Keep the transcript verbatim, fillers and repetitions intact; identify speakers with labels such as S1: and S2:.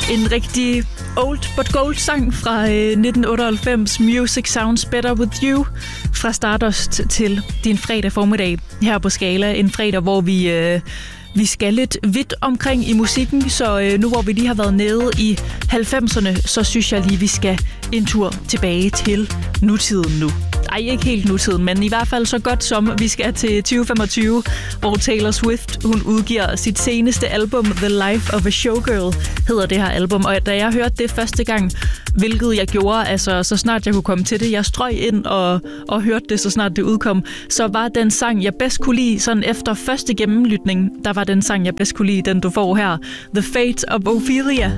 S1: En rigtig old but gold sang fra øh, nitten otteoghalvfems. Music Sounds Better With You. Fra Stardust til din fredag formiddag her på Skala. En fredag, hvor vi... Øh, Vi skal lidt vidt omkring i musikken, så øh, nu hvor vi lige har været nede i halvfemserne, så synes jeg lige, vi skal en tur tilbage til nutiden nu. Ej, ikke helt nutiden, men i hvert fald så godt som vi skal til tyve femogtyve, hvor Taylor Swift hun udgiver sit seneste album, The Life of a Showgirl, hedder det her album. Og da jeg hørte det første gang, hvilket jeg gjorde, altså så snart jeg kunne komme til det, jeg strøg ind og, og hørte det, så snart det udkom, så var den sang, jeg bedst kunne lide, sådan efter første gennemlytning, der var den sang, jeg bedst kunne lide, den du får her, The Fate of Ophelia.